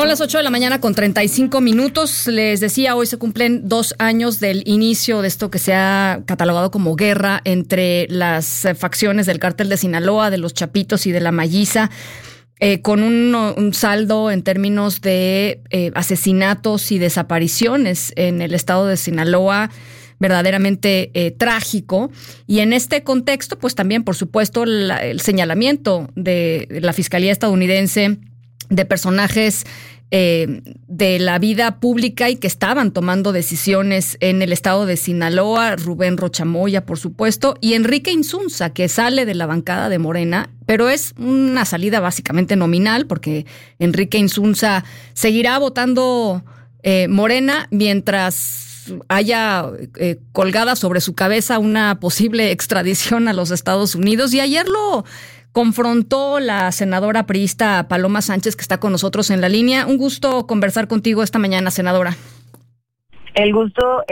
Son las 8 de la mañana con 35 minutos. Les decía, hoy se cumplen 2 años del inicio de esto que se ha catalogado como guerra entre las facciones del cártel de Sinaloa, de los Chapitos y de la Malliza, con un saldo en términos de asesinatos y desapariciones en el estado de Sinaloa verdaderamente trágico. Y en este contexto, pues también, por supuesto, el señalamiento de la Fiscalía estadounidense de personajes de la vida pública y que estaban tomando decisiones en el estado de Sinaloa, Rubén Rocha Moya, por supuesto, y Enrique Insunza, que sale de la bancada de Morena, pero es una salida básicamente nominal, porque Enrique Insunza seguirá votando Morena mientras haya colgada sobre su cabeza una posible extradición a los Estados Unidos. Y ayer lo confrontó la senadora priista Paloma Sánchez, que está con nosotros en la línea. Un gusto conversar contigo esta mañana, senadora. El gusto